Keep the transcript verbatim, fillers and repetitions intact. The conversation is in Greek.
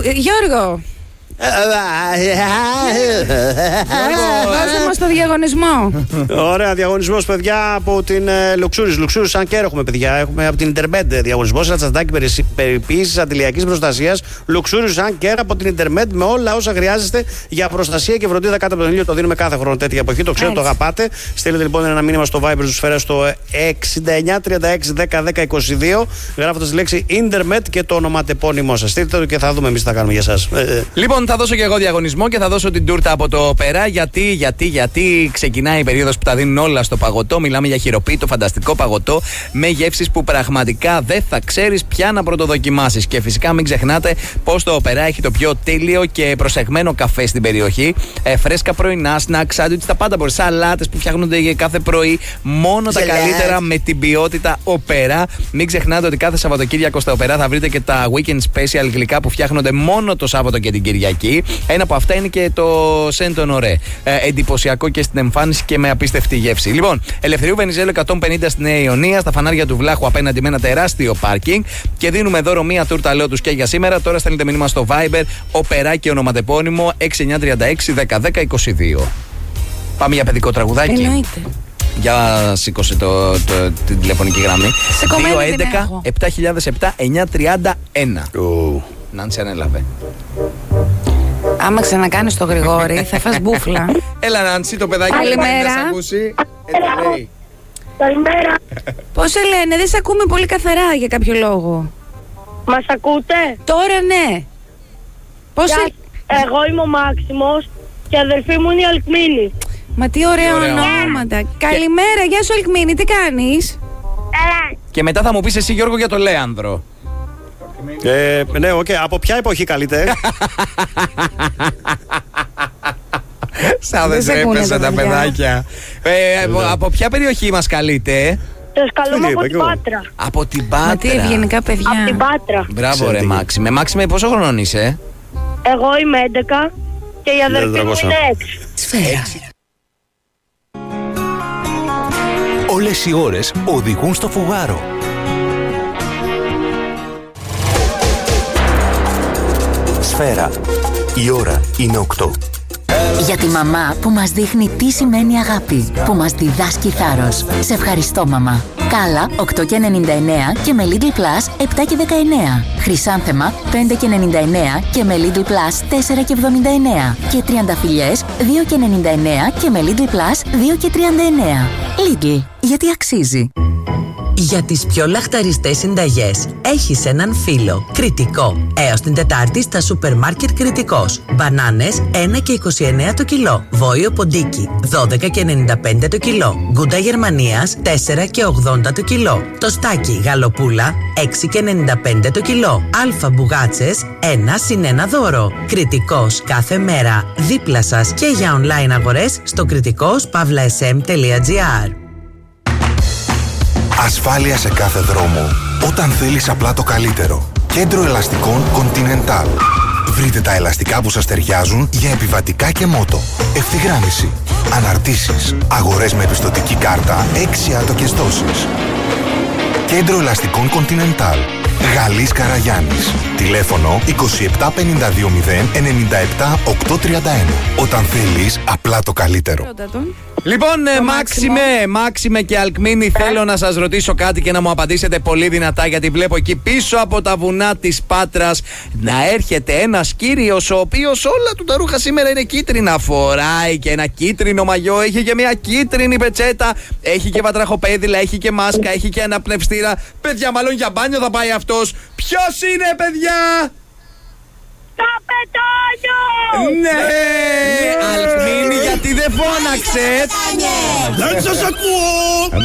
Γιώργο. Δώσε μας το διαγωνισμό. Ωραία, διαγωνισμός, παιδιά, από την Luxuris. Luxuris, σαν καιρό έχουμε, παιδιά. Έχουμε από την Intermed διαγωνισμό. Ένα τσαντάκι περιποίησης αντιλιακής προστασίας. Luxuris, σαν καιρό από την Intermed, με όλα όσα χρειάζεστε για προστασία και φροντίδα κάτω από τον ήλιο. Το δίνουμε κάθε χρόνο τέτοια εποχή. Το ξέρω, το αγαπάτε. Στείλετε λοιπόν ένα μήνυμα στο Viber του Σφαίρα στο εξήντα εννιά τριάντα έξι δέκα δέκα είκοσι δύο. Γράφοντας τη λέξη Intermed και το ονοματεπώνυμό σας. Στείλτε το και θα δούμε εμείς τι θα κάνουμε για εσάς. Λοιπόν, θα δώσω και εγώ διαγωνισμό και θα δώσω την τούρτα από το Πέρα. Γιατί, γιατί, γιατί ξεκινάει η περίοδος που τα δίνουν όλα στο παγωτό. Μιλάμε για χειροποίητο φανταστικό παγωτό με γεύσεις που πραγματικά δεν θα ξέρεις πια να πρωτοδοκιμάσεις. Και φυσικά μην ξεχνάτε πως το Πέρα έχει το πιο τέλειο και προσεγμένο καφέ στην περιοχή. Ε, φρέσκα πρωινά, σνακ, σάντουιτς, τα πάντα μπορεί. Σαλάτες που φτιάχνονται για κάθε πρωί. Μόνο τα καλύτερα με την ποιότητα Οπέρα. Μην ξεχνάτε ότι κάθε Σαββατοκύριακο στο Οπέρα θα βρείτε και τα weekend special γλυκά που φτιάχνονται μόνο το Σάββατο και την Κυριακή. Ένα από αυτά είναι και το Σέντον Ωρέ. Ε, εντυπωσιακό και στην εμφάνιση και με απίστευτη γεύση. Λοιπόν, Ελευθερίου Βενιζέλου εκατόν πενήντα στη Νέα Ιωνία, στα φανάρια του Βλάχου απέναντι με ένα τεράστιο πάρκινγκ. Και δίνουμε δώρο μία τούρτα λότους και για σήμερα. Τώρα στέλνετε μήνυμα στο Viber, Οπερά και ονοματεπώνυμο έξι εννιά τρία έξι δέκα δέκα είκοσι δύο. Πάμε για παιδικό τραγουδάκι. Εννοείται. Για σήκωσε το, το, την τηλεφωνική γραμμή. δύο έντεκα επτά χιλιάδες επτά εννιά τριάντα ένα. Oh. Νάντσι ανέλαβε. Άμα ξανακάνεις το Γρηγόρη θα φας μπούφλα. Έλα Νάντσι, το παιδάκι δεν να σε ακούσει. Καλημέρα. Καλημέρα. Πώς σε λένε, δεν σε ακούμε πολύ καθαρά για κάποιο λόγο. Μας ακούτε? Τώρα ναι. Πώς Για... σε... Εγώ είμαι ο Μάξιμος και η αδερφή μου είναι η Αλκμίνη. Μα τι ωραία ωραία ονόματα. Και... Καλημέρα, γεια σου Αλκμίνη, τι κάνεις? Έλα. Και μετά θα μου πεις εσύ Γιώργο για το Λέανδρο. Ε, ναι, οκ. Okay. Από ποια εποχή καλείτε? Σαν δεν σε έπεσαν τα παιδάκια. ε, από, από ποια περιοχή μας καλείτε? Το σκαλούμε από την Πάτρα. Από την Πάτρα. Μα τι ευγενικά παιδιά. Από την Πάτρα. Μπράβο ρε Μάξιμε. Μάξιμε, πόσο χρονών είσαι? Εγώ είμαι έντεκα και η αδερφή μου είναι έξι. Σφαίρα. Όλες οι ώρες οδηγούν στο φουγάρο. Σφαίρα. Η ώρα είναι οκτώ. Για τη μαμά που μας δείχνει τι σημαίνει αγάπη, που μας διδάσκει θάρρος. Σε ευχαριστώ μαμά. Κάλα οκτώ και ενενήντα εννέα και με Lidl Plus επτά και δεκαεννέα. Χρυσάνθεμα πέντε και ενενήντα εννέα και με Lidl Plus τέσσερα και εβδομήντα εννέα. Και τριανταφυλλιές δύο και ενενήντα εννέα και με Lidl Plus δύο και τριάντα εννέα. Lidl, γιατί αξίζει. Για τις πιο λαχταριστές συνταγές έχεις έναν φίλο. Κρητικό. Έως την Τετάρτη στα σούπερ μάρκετ Κρητικός. Μπανάνες ένα και είκοσι εννέα το κιλό. Βόηο ποντίκι δώδεκα και ενενήντα πέντε το κιλό. Γκούντα Γερμανίας τέσσερα και ογδόντα το κιλό. Τοστάκι γαλοπούλα έξι και ενενήντα πέντε το κιλό. Αλφα μπουγάτσες ένα συν ένα δώρο. Κρητικός κάθε μέρα δίπλα σας και για online αγορές στο κρητικός παύλα ες εμ τελεία τζι άρ. Ασφάλεια σε κάθε δρόμο όταν θέλεις απλά το καλύτερο. Κέντρο ελαστικών Continental. Βρείτε τα ελαστικά που σας ταιριάζουν για επιβατικά και μότο. Ευθυγράμμιση, αναρτήσεις, αγορές με πιστωτική κάρτα, έξι άτοκες δόσεις. Κέντρο ελαστικών Continental. Γαλλής Καραγιάννης. Τηλέφωνο είκοσι επτά πενήντα δύο μηδέν ενενήντα επτά οκτακόσια τριάντα ένα. Όταν θέλεις απλά το καλύτερο. Λοιπόν, ε, Μάξιμε, Μάξιμε και Αλκμίνη, θέλω να σας ρωτήσω κάτι και να μου απαντήσετε πολύ δυνατά, γιατί βλέπω εκεί πίσω από τα βουνά της Πάτρας να έρχεται ένας κύριος ο οποίος όλα του τα ρούχα σήμερα είναι κίτρινα. Φοράει και ένα κίτρινο μαγιό, έχει και μια κίτρινη πετσέτα, έχει και βατραχοπέδιλα, έχει και μάσκα, έχει και αναπνευστήρα. Παιδιά, μάλλον για μπάνιο θα πάει αυτός. Ποιος είναι, παιδιά? Καπετάνιο! Ναι! Αλκμίνη, γιατί δεν φώναξες? Δεν σας ακούω!